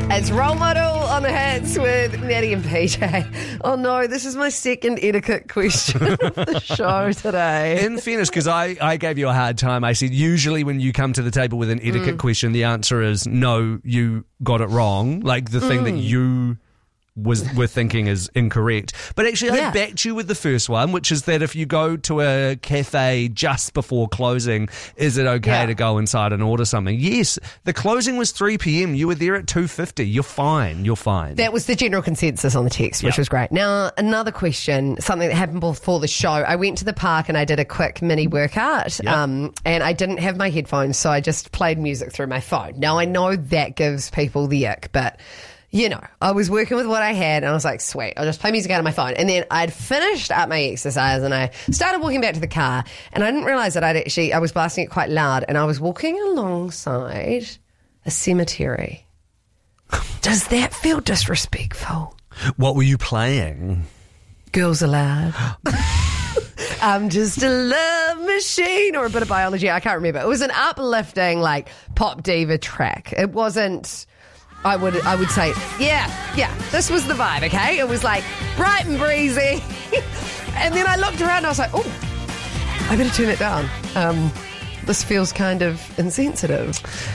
It's Role Model on the Hits with Maddie and PJ. Oh no, this is my second etiquette question of the show today. In fairness, because I gave you a hard time, I said usually when you come to the table with an etiquette question, the answer is no, you got it wrong. Like the thing that you were thinking is incorrect. But actually, I backed you with the first one, which is that if you go to a cafe just before closing, is it okay to go inside and order something? Yes, the closing was 3 p.m. You were there at 2:50. You're fine. You're fine. That was the general consensus on the text, which was great. Now, another question, something that happened before the show. I went to the park and I did a quick mini workout, and I didn't have my headphones, so I just played music through my phone. Now, I know that gives people the ick, but you know, I was working with what I had and I was like, sweet, I'll just play music out of my phone. And then I'd finished up my exercise and I started walking back to the car and I didn't realise that I was blasting it quite loud and I was walking alongside a cemetery. Does that feel disrespectful? What were you playing? Girls Aloud. I'm just a love machine, or a bit of biology. I can't remember. It was an uplifting, like, pop diva track. It wasn't... I would say, this was the vibe, okay? It was like bright and breezy. And then I looked around and I was like, oh, I better turn it down. This feels kind of insensitive.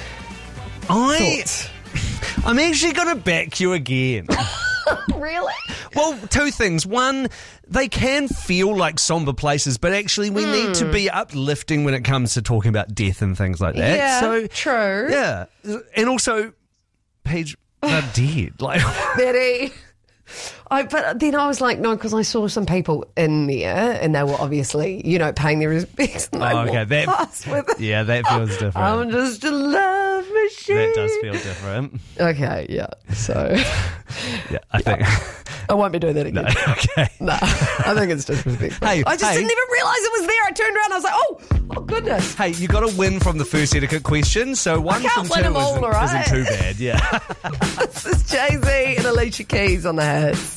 I'm actually going to back you again. Really? Well, two things. One, they can feel like somber places, but actually we need to be uplifting when it comes to talking about death and things like that. Yeah, so, true. Yeah. And also... Paige, they're dead. Like, Betty. But then I was like, no, because I saw some people in there and they were obviously, you know, paying their respects. And that feels different. I'm just a love machine. That does feel different. Okay, yeah. So, yeah, I think I won't be doing that again. No, okay. No, I think it's disrespectful. I just didn't even realise it was there. I turned around and I was like, oh goodness. Hey, you got to win from the first etiquette question, so one from two isn't too bad. Yeah. This is Jay-Z and Alicia Keys on the Hits.